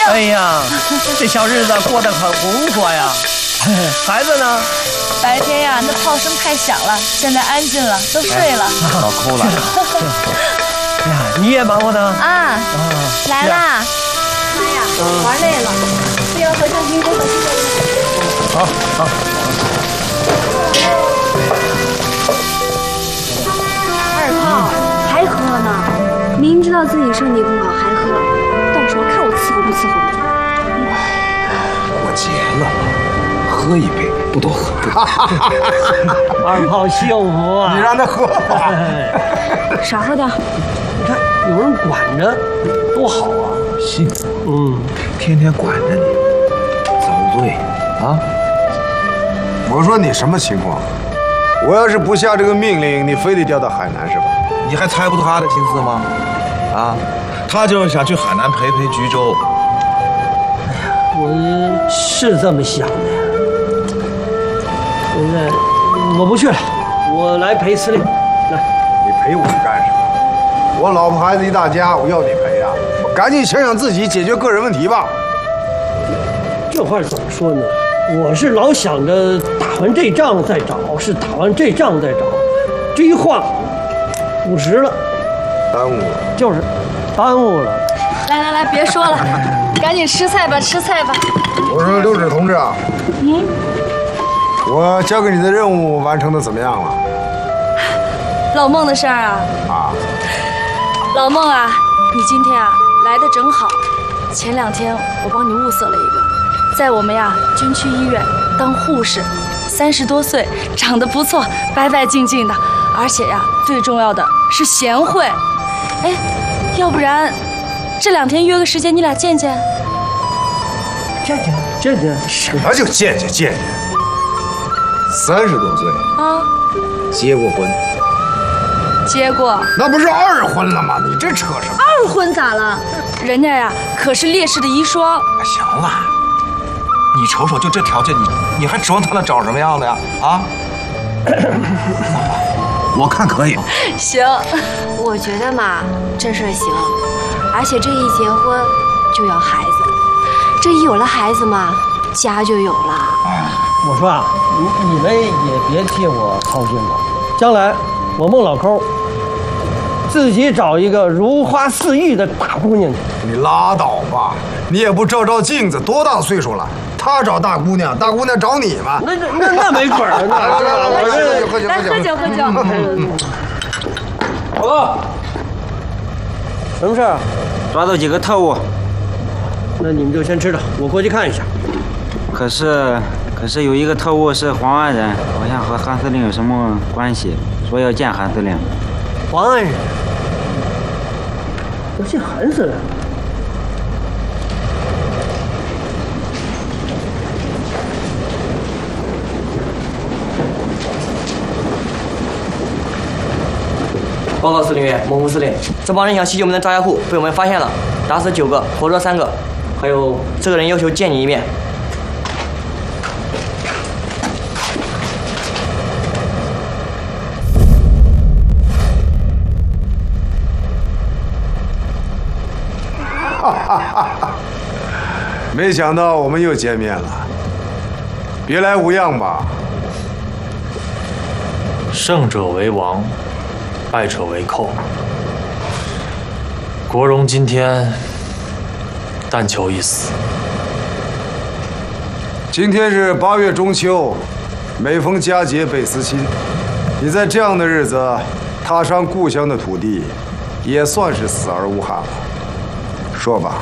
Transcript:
哎呀，这小日子过得很红火呀。孩子呢？ 白天呀，那炮声太响了，现在安静了，都睡了。 老抠了。 呀，你也忙活呢？ 啊，来啦！妈呀，玩累了，不要和尚听歌， 好好。 二炮还喝呢？明知道自己身体不好还喝，到时候看我伺候不伺候你。 过节了，喝一杯不多喝。 二炮幸福啊！ 你让他喝吧。 少喝点。 你看有人管着，多好啊！ 幸福。 天天管着你，遭罪啊！ 我说你什么情况？我要是不下这个命令，你非得调到海南是吧？ 你还猜不透他的心思吗？啊，他就是想去海南陪陪橘洲。 我是这么想的呀。现在我不去了，我来陪司令。来， 你陪我干什么？我老婆孩子一大家，我要你陪啊！赶紧想想自己解决个人问题吧。 这话怎么说呢？我是老想着打完这仗再找，是打完这仗再找，这一晃50了， 耽误了。 就是耽误了。 来，别说了，赶紧吃菜吧，吃菜吧。 我说刘指同志啊，我交给你的任务完成的怎么样了？ 老孟的事儿啊，老孟啊，你今天啊来的正好。前2天我帮你物色了一个，在我们呀军区医院当护士，30多岁，长得不错，白白净净的，而且呀最重要的是贤惠。哎，要不然这2天约个时间你俩见见。 见见。 什么就见见？30多岁啊， 结过婚？ 结过。 那不是2婚了吗？你这扯什么 2婚咋了？人家呀可是烈士的遗孀。 行了，你瞅瞅，就这条件，你还指望他能找什么样的呀？啊？我看可以。 行， 我觉得嘛，这事儿行，而且这一结婚就要孩子，这一有了孩子嘛，家就有了。 我说啊，你们也别替我操心了，将来我孟老抠自己找一个如花似玉的大姑娘去。 你拉倒吧，你也不照照镜子，多大岁数了？他找大姑娘，大姑娘找你吗？ 那没准儿呢。 来，喝酒。 报告，什么事儿？ 抓到几个特务。 那你们就先吃着，我过去看一下。 可是有一个特务是黄安人，好像和韩司令有什么关系，说要见韩司令。 黄安人要见韩司令。 报告司令员，孟副司令，这帮人想袭击我们的炸药库，被我们发现了，打死9个，活捉3个，还有这个人要求见你一面。 没想到我们又见面了，别来无恙吧？ 胜者为王，败者为寇。国荣今天但求一死。 今天是8月中秋，每逢佳节倍思亲。你在这样的日子踏上故乡的土地，也算是死而无憾了。说吧，